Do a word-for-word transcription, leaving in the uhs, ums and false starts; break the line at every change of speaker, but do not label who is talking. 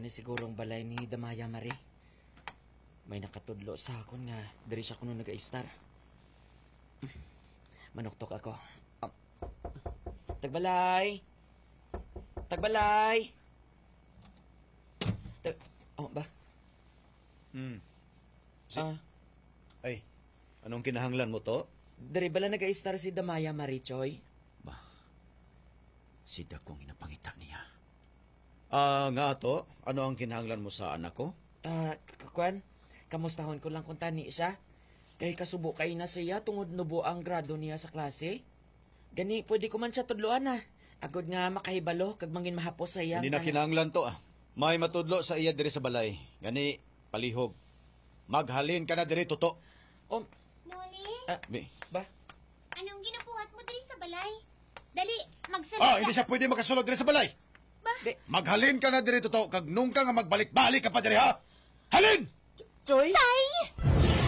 ni sigurong balay ni Damaya Mari. May nakatudlo sa akon nga diri siya kuno naga-istar. Manuktok ako. Um, Tagbalay! Tagbalay! Tag... Oh, ba?
Hmm. Si-
Ah,
Ay, anong kinahanglan mo to?
diri bala naga-istar si Damaya Mari, Choy?
Ba, si Dakong inapangita niya. Ah, nga to, ano ang kinahanglan mo sa anak ko?
Ah, kakwan, kamustahon ko lang kung tani siya. Kay kasubo kay na siya tungod nubo ang grado niya sa klase. Gani, pwede ko man siya tudloan na. Agod nga makahibalo, kag mangin mahapos sa iya.
Hindi na kinahanglan to ah. May matudlo sa iya diri sa balay. Gani, palihog. Maghalin ka na diri, tuto.
Oh,
Noli,
ah,
Bi.
ba?
anong ginabuhat mo diri sa balay? Dali, magsabi
Ah,
ka.
hindi siya pwede makasulod diri sa balay.
Ba?
Di,
Maghalin ka na diri, tuto. Kag nung ka nga magbalik-balik ka pa diri, ha? Halin!
Choy?
Tay!